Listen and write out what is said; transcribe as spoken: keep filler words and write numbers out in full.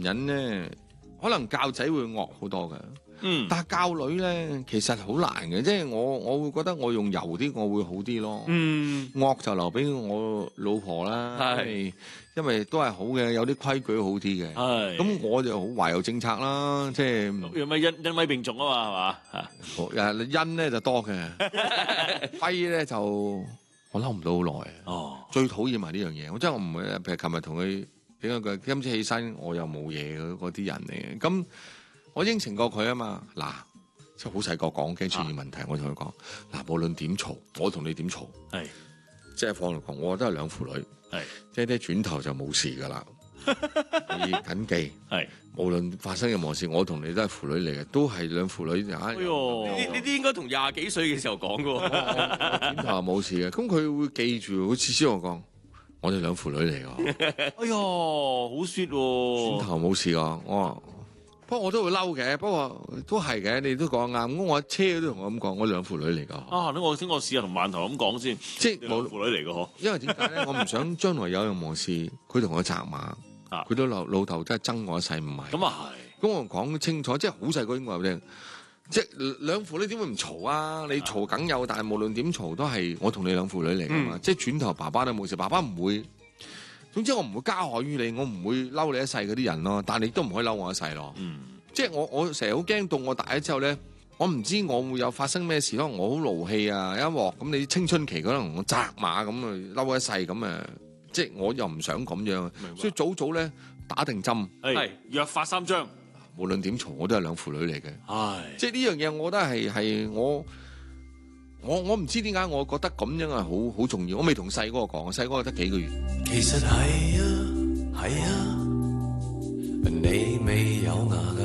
人咧，可能教仔會惡好多嘅。 嗯， 但係教女咧，其實好難嘅，即係我我會覺得我用柔啲，我會好啲咯。 嗯， 惡就留俾我老婆啦， 係因為因為都係好嘅，有啲規矩好啲嘅。 係咁我就好懷有政策啦，即係有咩恩恩威並重啊嘛，係嘛？ 誒恩咧就多嘅，威咧就我嬲唔到好耐。 哦， 最討厭埋呢樣嘢，我真係我唔會，譬如琴日同佢點解佢今朝起身我又冇嘢嗰啲人嚟嘅，咁我應承過佢啊嘛，嗱，即係好細個講驚出現問題，啊、我同佢講，嗱，無論點嘈，我同你點嘈， 係即係放嚟講，我都係兩父女， 係即係啲轉頭就冇事噶啦，要謹記， 係無論發生任何事，我同你都係父女嚟嘅，都係兩父女。哎呦，呢呢啲應該同廿幾歲嘅時候講噶喎， 轉頭冇事嘅，咁佢會記住，好似先我講，我哋兩父女嚟噶。 哎呦，好 sweet 喎， 轉頭冇事噶，我話。不過我都會嬲嘅，不過都係嘅，你都講啱。咁我車都同我咁講，我兩父女嚟噶。 啊，等我先，我試下同饅頭咁講先， 即係兩父女嚟嘅嗬。 因為點解咧？我唔想將來有任何事，佢同我責罵，佢都老老豆真係憎我一世，唔係。 咁啊係。咁我講清楚，即係好細個已經話俾你聽，即係兩父女點會唔嘈啊？你嘈梗有，但係無論點嘈都係我同你兩父女嚟噶嘛。嗯、即係轉頭爸爸都冇事，爸爸唔會。總之我唔會加害於你，我唔會嬲你一世嗰啲人咯，但係你都唔可以嬲我一世咯。嗯，即係我我成日好驚到我大咗之後咧，我唔知我會有發生咩事，可能我好勞氣啊，一鑊咁你青春期可能我責罵咁啊嬲一世咁啊，即係我又唔想咁樣，所以早早咧打定針， 係約法三章， 無論點嘈我都係兩父女嚟嘅， 係即係呢樣嘢，我覺得係係我。我我唔知點解，我覺得咁樣係好好重要。我未同細哥講，細哥得幾個月。 其實係啊係啊，你未有牙嘅